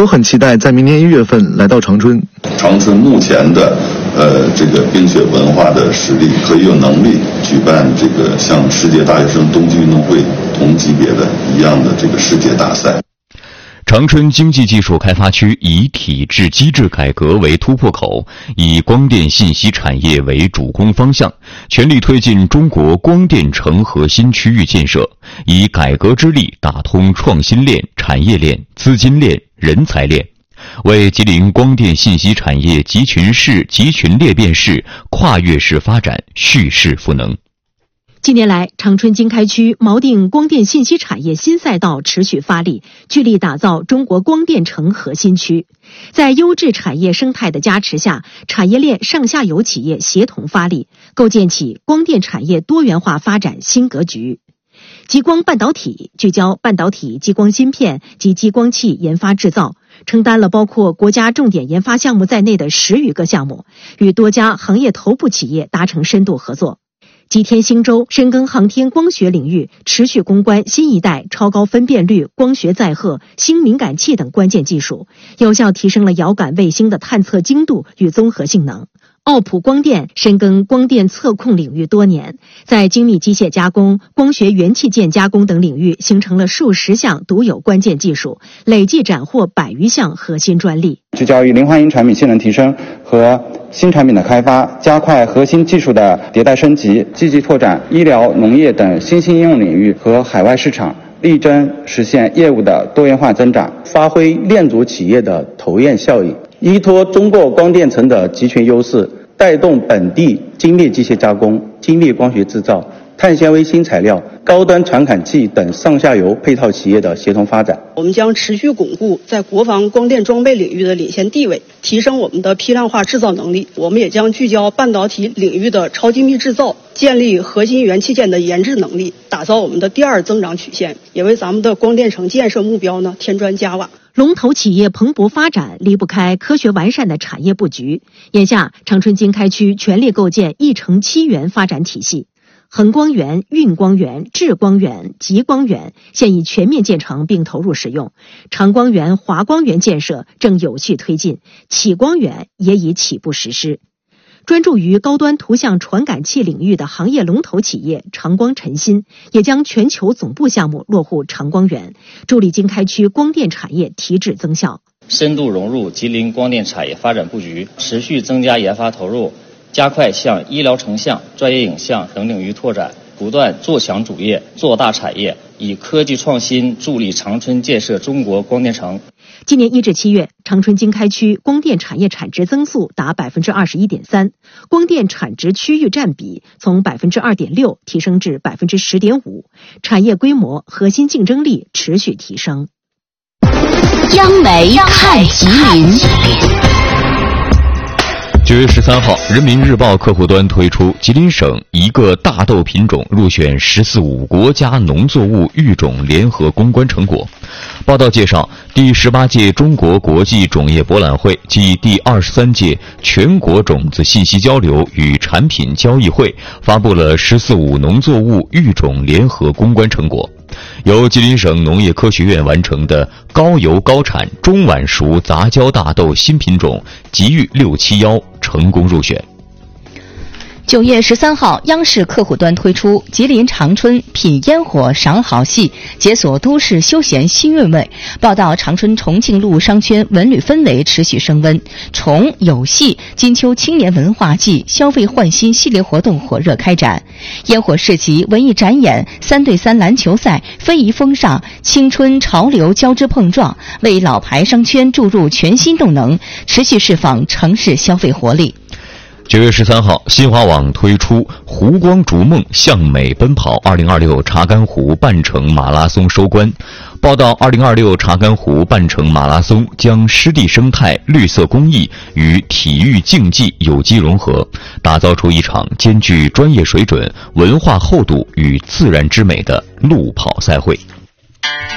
都很期待在明年1月份来到长春。 长春目前的这个冰雪文化的实力，可以有能力举办这个像世界大学生冬季运动会同级别的一样的这个世界大赛。 长春经济技术开发区以体制机制改革为突破口，以光电信息产业为主攻方向，全力推进中国光电城核心区域建设，以改革之力打通创新链、产业链、资金链、人才链，为吉林光电信息产业集群式、集群裂变式、跨越式发展蓄势赋能。 近年来，长春经开区锚定光电信息产业新赛道持续发力，聚力打造中国光电城核心区。在优质产业生态的加持下，产业链上下游企业协同发力，构建起光电产业多元化发展新格局。极光半导体聚焦半导体激光芯片及激光器研发制造，承担了包括国家重点研发项目在内的10余个项目，与多家行业头部企业达成深度合作。吉天兴州深耕航天光学领域，持续攻关新一代超高分辨率光学载荷、星敏感器等关键技术，有效提升了遥感卫星的探测精度与综合性能。奥普光电深耕光电测控领域多年，在精密机械加工、光学元器件加工等领域形成了数十项独有关键技术，累计斩获100余项核心专利。 聚焦于零换银产品性能提升和新产品的开发，加快核心技术的迭代升级，积极拓展医疗、农业等新兴应用领域和海外市场，力争实现业务的多元化增长，发挥链组企业的投验效应，依托中国光电城的集群优势，带动本地精密机械加工、精密光学制造、碳纤维新材料、高端传感器等上下游配套企业的协同发展。 我们将持续巩固在国防光电装备领域的领先地位，提升我们的批量化制造能力。我们也将聚焦半导体领域的超精密制造，建立核心元器件的研制能力，打造我们的第2增长曲线，也为咱们的光电城建设目标添砖加瓦。 龙头企业蓬勃发展离不开科学完善的产业布局。眼下，长春经开区全力构建1城7园发展体系，恒光园、运光园、智光园、极光园现已全面建成并投入使用，长光园、华光园建设正有序推进，启光园也已起步实施。专注于高端图像传感器领域的行业龙头企业长光晨芯也将全球总部项目落户长光园，助力经开区光电产业提质增效。 深度融入吉林光电产业发展布局，持续增加研发投入，加快向医疗成像、专业影像等领域拓展，不断做强主业、做大产业，以科技创新助力长春建设中国光电城。 今年1至7月，长春经开区光电产业产值增速达 21.3%， 光电产值区域占比从 2.6% 提升至 10.5%， 产业规模、核心竞争力持续提升。 央媒看吉林。 9月13号，人民日报客户端推出吉林省一个大豆品种入选“14·5”国家农作物育种联合攻关成果。报道介绍，第18届中国国际种业博览会暨第23届全国种子信息交流与产品交易会发布了“14·5”农作物育种联合攻关成果。由吉林省农业科学院完成的高油高产中晚熟杂交大豆新品种吉育671成功入选。 9月13号，央视客户端推出吉林长春品烟火赏好戏，解锁都市休闲新韵味。报道长春重庆路商圈文旅氛围持续升温，重有戏金秋青年文化季消费焕新系列活动火热开展，烟火市集、文艺展演、3对3篮球赛、非遗风尚、青春潮流交织碰撞，为老牌商圈注入全新动能，持续释放城市消费活力。 9月13号，新华网推出“湖光逐梦，向美奔跑”2026查干湖半程马拉松收官。报道，2026查干湖半程马拉松将湿地生态、绿色公益与体育竞技有机融合，打造出一场兼具专业水准、文化厚度与自然之美的路跑赛会。